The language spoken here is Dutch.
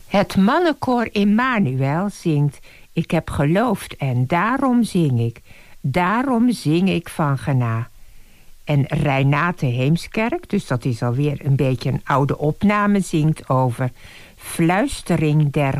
Het mannenkoor Immanuel zingt: ik heb geloofd en daarom zing ik. Daarom zing ik van gena. En Reinate Heemskerk, dus dat is alweer een beetje een oude opname, zingt over fluistering der